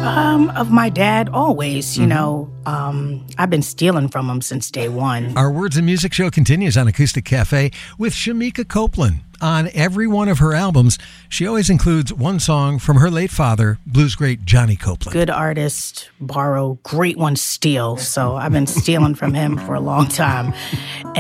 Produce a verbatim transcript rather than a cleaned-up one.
Um, of my dad, always. You mm-hmm. know, um, I've been stealing from him since day one. Our Words and Music show continues on Acoustic Cafe with Shemekia Copeland. On every one of her albums, she always includes one song from her late father, blues great Johnny Copeland. Good artist, borrow, great one steal. So I've been stealing from him for a long time.